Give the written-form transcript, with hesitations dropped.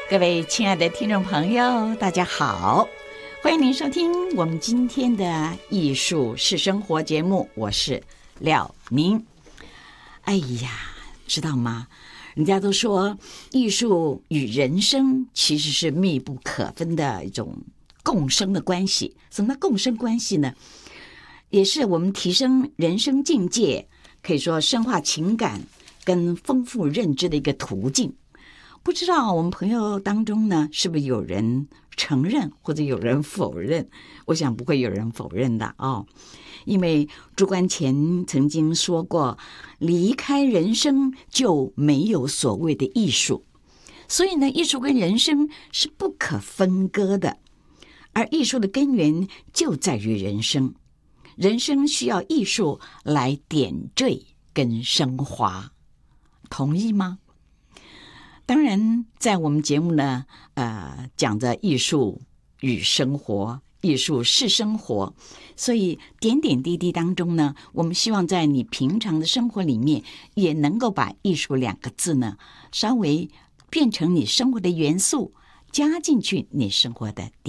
各位亲爱的听众朋友，大家好，欢迎您收听我们今天的艺术是生活节目，我是廖明。哎呀，知道吗？人家都说艺术与人生其实是密不可分的一种共生的关系。什么共生关系呢？也是我们提升人生境界，可以说深化情感跟丰富认知的一个途径。不知道我们朋友当中呢，是不是有人承认或者有人否认？我想不会有人否认的哦，因为朱关乾曾经说过，离开人生就没有所谓的艺术，所以呢，艺术跟人生是不可分割的，而艺术的根源就在于人生，人生需要艺术来点缀跟升华，同意吗？当然，在我们节目呢，讲着艺术与生活，艺术是生活，所以点点滴滴当中呢，我们希望在你平常的生活里面，也能够把艺术两个字呢，稍微变成你生活的元素，加进去你生活的